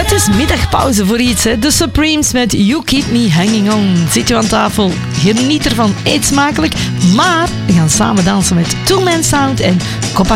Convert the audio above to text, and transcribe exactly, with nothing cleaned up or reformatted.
Het is middagpauze voor iets, hè. The Supremes met You Keep Me Hanging On. Zit je aan tafel, geniet ervan, eet smakelijk. Maar we gaan samen dansen met Two Man Sound en Copacabana.